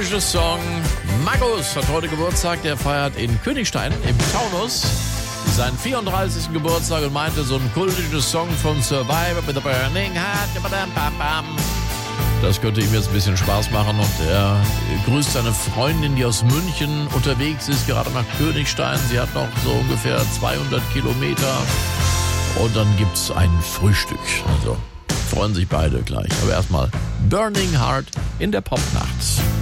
kultischer Song. Magus hat heute Geburtstag, der feiert in Königstein im Taunus seinen 34. Geburtstag und meinte, so ein kultischer Song von Survivor with a Burning Heart. Das könnte ihm jetzt ein bisschen Spaß machen und er grüßt seine Freundin, die aus München unterwegs ist, gerade nach Königstein. Sie hat noch so ungefähr 200 Kilometer und dann gibt's ein Frühstück. Also freuen sich beide gleich. Aber erstmal Burning Heart in der Popnacht.